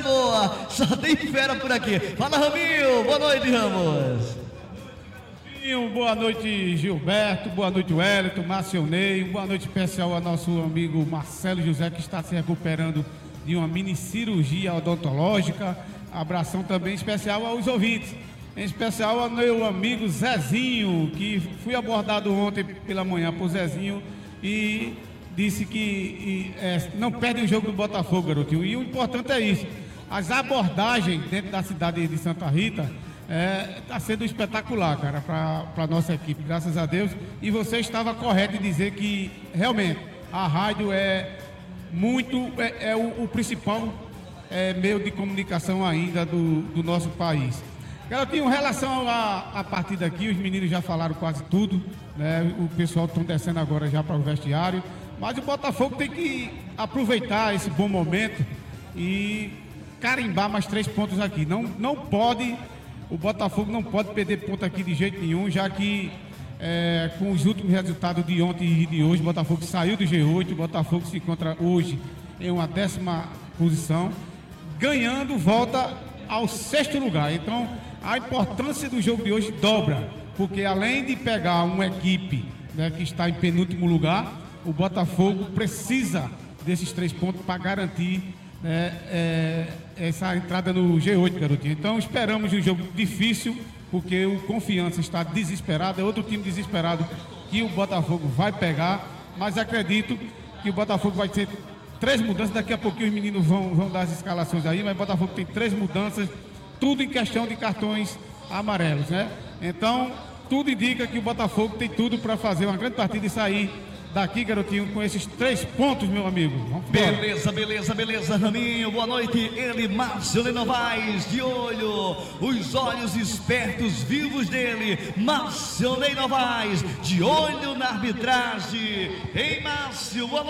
boa, só tem fera por aqui. Fala, Raminho, boa noite, Ramos. Boa noite, Gilberto, boa noite, Wellington, Márcio Ney, boa noite especial ao nosso amigo Marcelo José, que está se recuperando de uma mini cirurgia odontológica. Abração também especial aos ouvintes, em especial ao meu amigo Zezinho, que fui abordado ontem pela manhã por Zezinho e disse que não perde o jogo do Botafogo, garotinho. E o importante é isso, as abordagens dentro da cidade de Santa Rita está sendo espetacular, cara, para nossa equipe, graças a Deus. E você estava correto em dizer que realmente a rádio é o principal meio de comunicação ainda do nosso país. Garotinho, em relação à partida aqui, os meninos já falaram quase tudo, né? O pessoal está descendo agora já para o vestiário, mas o Botafogo tem que aproveitar esse bom momento e carimbar mais 3 pontos aqui. Não pode, o Botafogo não pode perder ponto aqui de jeito nenhum, já que com os últimos resultados de ontem e de hoje, o Botafogo saiu do G8, o Botafogo se encontra hoje em uma 10ª posição, ganhando, volta ao 6º lugar. Então, a importância do jogo de hoje dobra, porque além de pegar uma equipe, né, que está em penúltimo lugar, o Botafogo precisa desses 3 pontos para garantir essa entrada no G8, garotinho. Então, esperamos um jogo difícil, porque o Confiança está desesperado, é outro time desesperado que o Botafogo vai pegar, mas acredito que o Botafogo vai ter 3 mudanças, daqui a pouquinho os meninos vão dar as escalações aí, mas o Botafogo tem 3 mudanças, tudo em questão de cartões amarelos, né? Então, tudo indica que o Botafogo tem tudo para fazer uma grande partida e sair daqui, garotinho, com esses 3 pontos, meu amigo. Beleza, Raminho, boa noite. Ele, Márcio Ney Novaes, de olho, os olhos espertos, vivos dele. Márcio Ney Novaes, de olho na arbitragem. Ei, Márcio, boa noite.